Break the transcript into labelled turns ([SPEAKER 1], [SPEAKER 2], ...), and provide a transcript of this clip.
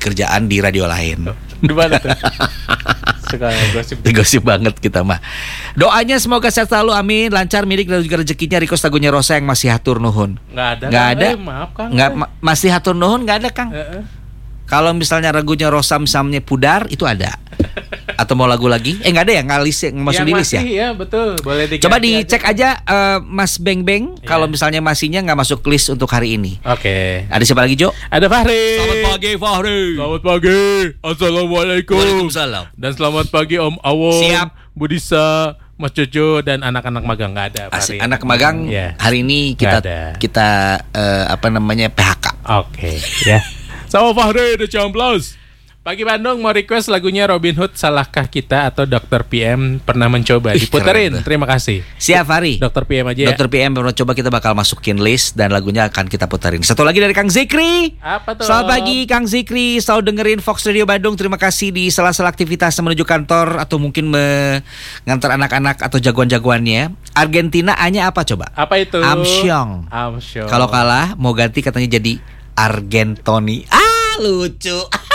[SPEAKER 1] kerjaan di radio lain.
[SPEAKER 2] Di mana tuh? Sekarang
[SPEAKER 1] gosip banget kita mah. Doanya semoga sehat selalu, amin, lancar milik dan juga rezekinya. Request lagunya Rosa yang masih hatur nuhun.
[SPEAKER 2] Nggak ada.
[SPEAKER 1] Maaf Kang. Masih hatur nuhun nggak ada Kang. Kalau misalnya lagunya Rosa misalnya Pudar itu ada. Atau mau lagu lagi? Nggak ada ya, nggak masuk di list ya?
[SPEAKER 2] Iya betul, boleh diganti.
[SPEAKER 1] Coba dicek aja Mas Beng Beng. Kalau misalnya masihnya nggak masuk list untuk hari ini.
[SPEAKER 2] Oke.
[SPEAKER 1] Ada siapa lagi Jo?
[SPEAKER 2] Ada Fahri.
[SPEAKER 1] Selamat pagi Fahri.
[SPEAKER 2] Selamat pagi. Assalamualaikum.
[SPEAKER 1] Waalaikumsalam.
[SPEAKER 2] Dan selamat pagi Om Awong.
[SPEAKER 1] Siap.
[SPEAKER 2] Budisa, Mas Jojo dan anak-anak magang. Nggak ada Fahri.
[SPEAKER 1] Anak magang hari ini kita PHK.
[SPEAKER 2] Oke, ya. Sama Fahri The Champions. Pagi Bandung mau request lagunya Robin Hood, Salahkah Kita atau Dr. PM pernah mencoba. Diputerin. Terima kasih.
[SPEAKER 1] Siap Fahri.
[SPEAKER 2] Dr. PM aja ya.
[SPEAKER 1] Dr. PM pernah coba, kita bakal masukin list dan lagunya akan kita puterin. Satu lagi dari Kang Zikri.
[SPEAKER 2] Apa tuh?
[SPEAKER 1] Selamat pagi Kang Zikri. Selalu dengerin Fox Radio Bandung. Terima kasih di sela-sela aktivitas menuju kantor atau mungkin mengantar anak-anak atau jagoan-jagoannya. Argentina A-nya apa coba?
[SPEAKER 2] Apa itu?
[SPEAKER 1] Amsyong. Kalau kalah mau ganti katanya jadi Argentoni. Lucu.